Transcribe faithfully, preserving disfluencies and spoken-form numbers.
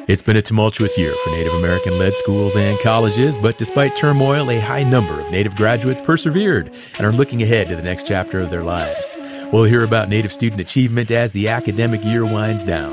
It's been a tumultuous year for Native American-led schools and colleges, but despite turmoil, a high number of Native graduates persevered and are looking ahead to the next chapter of their lives. We'll hear about Native student achievement as the academic year winds down.